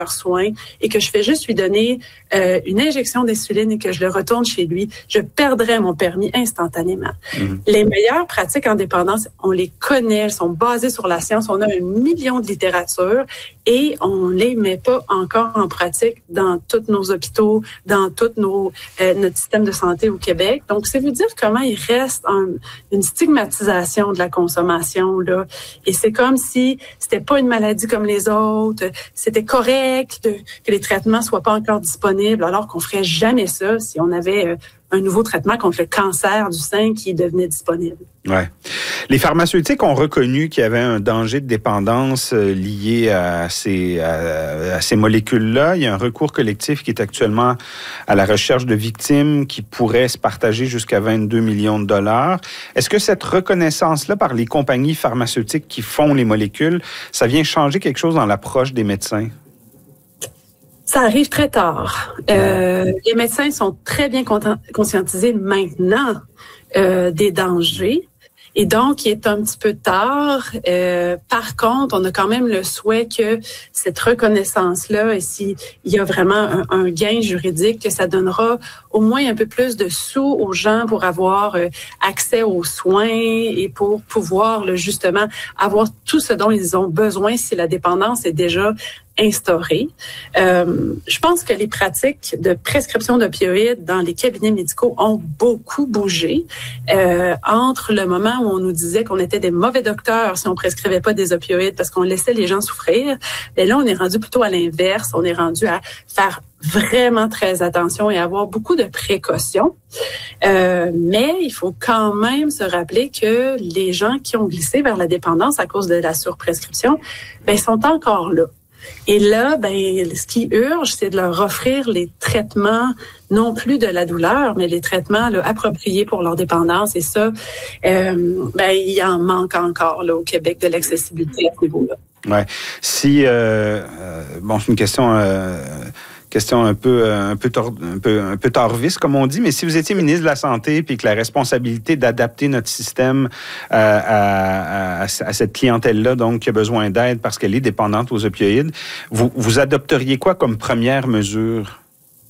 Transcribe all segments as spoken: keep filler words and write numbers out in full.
soins et que je fais juste lui donner euh, une injection d'insuline et que je le retourne chez lui, je perdrais mon permis instantanément. Mm-hmm. Les meilleures pratiques en dépendance, on les connaît, elles sont basées sur la science, on a un million de littérature et on les met pas encore en pratique dans tous nos hôpitaux, dans tout nos, euh, notre système de santé au Québec. Donc, c'est vous dire comment il reste un, une stigmatisation de la consommation, là. Et c'est comme si c'était pas une maladie comme les autres, c'était correct de, que les traitements soient pas encore disponibles, alors qu'on ferait jamais ça si on avait euh, un nouveau traitement contre le cancer du sein qui devenait disponible. Ouais. Les pharmaceutiques ont reconnu qu'il y avait un danger de dépendance lié à ces, à, à ces molécules-là. Il y a un recours collectif qui est actuellement à la recherche de victimes qui pourrait se partager jusqu'à vingt-deux millions de dollars. Est-ce que cette reconnaissance-là par les compagnies pharmaceutiques qui font les molécules, ça vient changer quelque chose dans l'approche des médecins? Ça arrive très tard. Euh, les médecins sont très bien conscientisés maintenant euh, des dangers. Et donc, il est un petit peu tard. Euh, par contre, on a quand même le souhait que cette reconnaissance-là, et s'il y a vraiment un, un gain juridique, que ça donnera au moins un peu plus de sous aux gens pour avoir euh, accès aux soins et pour pouvoir là, justement avoir tout ce dont ils ont besoin si la dépendance est déjà instaurée. Euh, je pense que les pratiques de prescription d'opioïdes dans les cabinets médicaux ont beaucoup bougé euh, entre le moment où on nous disait qu'on était des mauvais docteurs si on prescrivait pas des opioïdes parce qu'on laissait les gens souffrir. Et là, on est rendu plutôt à l'inverse. On est rendu à faire vraiment très attention et avoir beaucoup de précautions. Euh, mais il faut quand même se rappeler que les gens qui ont glissé vers la dépendance à cause de la surprescription, ben, sont encore là. Et là, ben, ce qui urge, c'est de leur offrir les traitements, non plus de la douleur, mais les traitements là, appropriés pour leur dépendance. Et ça, euh, ben, il en manque encore là, au Québec de l'accessibilité à ce niveau-là. Ouais. Si, euh, euh, bon, c'est une question... Euh Question un peu un peu tor, un peu un peu torviste comme on dit, mais si vous étiez ministre de la Santé puis que la responsabilité d'adapter notre système euh, à, à, à cette clientèle-là, donc qui a besoin d'aide parce qu'elle est dépendante aux opioïdes, vous vous adopteriez quoi comme première mesure?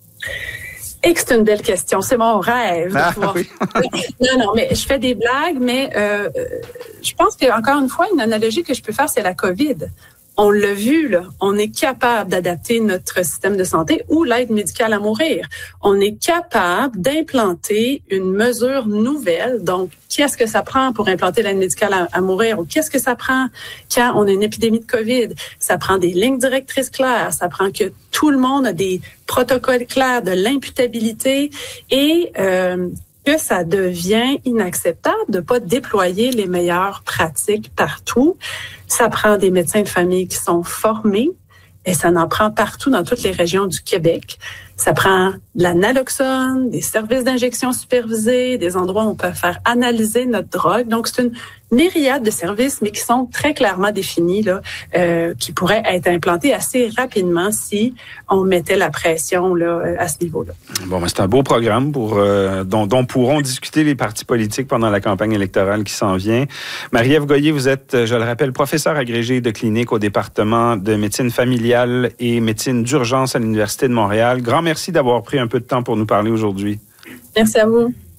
Et que c'est une belle question. C'est mon rêve. Ah, de pouvoir... oui. non, non, mais je fais des blagues, mais euh, je pense que encore une fois, une analogie que je peux faire, c'est la COVID. On l'a vu, là, on est capable d'adapter notre système de santé ou l'aide médicale à mourir. On est capable d'implanter une mesure nouvelle. Donc, qu'est-ce que ça prend pour implanter l'aide médicale à, à mourir? Ou qu'est-ce que ça prend quand on a une épidémie de COVID? Ça prend des lignes directrices claires. Ça prend que tout le monde a des protocoles clairs, de l'imputabilité et... Euh, que ça devient inacceptable de pas déployer les meilleures pratiques partout. Ça prend des médecins de famille qui sont formés et ça en prend partout dans toutes les régions du Québec. Ça prend de la naloxone, des services d'injection supervisés, des endroits où on peut faire analyser notre drogue. Donc, c'est une myriade de services, mais qui sont très clairement définis, là, euh, qui pourraient être implantés assez rapidement si on mettait la pression là, à ce niveau-là. Bon, ben, c'est un beau programme pour euh, dont, dont pourront discuter les partis politiques pendant la campagne électorale qui s'en vient. Marie-Ève Goyer, vous êtes, je le rappelle, professeure agrégée de clinique au département de médecine familiale et médecine d'urgence à l'Université de Montréal. Grand merci d'avoir pris un peu de temps pour nous parler aujourd'hui. Merci à vous.